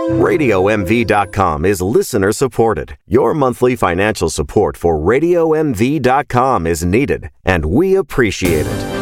RadioMV.com is listener supported. Your monthly financial support for RadioMV.com is needed, and we appreciate it.